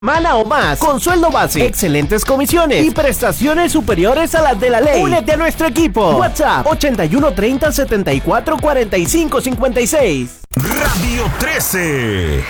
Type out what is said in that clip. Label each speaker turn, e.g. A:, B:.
A: semana o más, con sueldo base, excelentes comisiones y prestaciones superiores a las de la ley. Únete a nuestro equipo. WhatsApp 81 30 74 45 56.
B: Radio 13.